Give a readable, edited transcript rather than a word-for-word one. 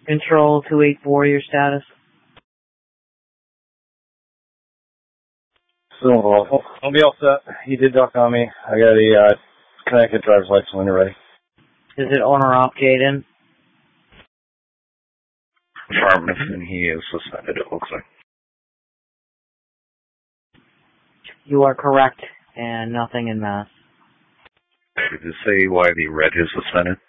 Control 284, your status? Still involved. I'll be all set. He did duck on me. I got a Connecticut driver's license when you're ready. Is it on or off, Jaden? Affirmative, and he is suspended, it looks like. You are correct, and nothing in mass. Did it say why the red is suspended?